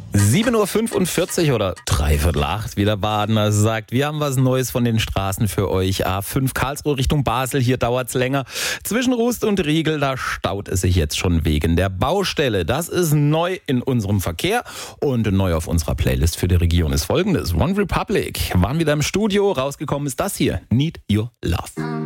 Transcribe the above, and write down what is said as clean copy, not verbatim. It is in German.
7:45 Uhr oder 7:45, wie der Badener sagt. Wir haben was Neues von den Straßen für euch. A5 Karlsruhe Richtung Basel, hier dauert's länger. Zwischen Rust und Riegel, da staut es sich jetzt schon wegen der Baustelle. Das ist neu in unserem Verkehr und neu auf unserer Playlist für die Region ist folgendes. One Republic waren wieder im Studio, rausgekommen ist das hier, Need Your Love.